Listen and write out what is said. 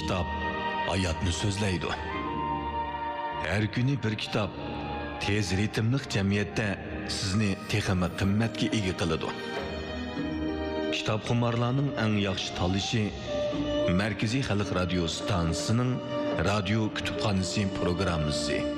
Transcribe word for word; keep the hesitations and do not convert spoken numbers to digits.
kitap hayatını sözleydi. Her günü bir kitap tez ritmlik cemiyette sizni texmi qimmatga ega qiladi. Kitap xumarlarning eng yaxshi tanlashi Markaziy Xalq radio stansiyasining radio kutubxonasi programmasi.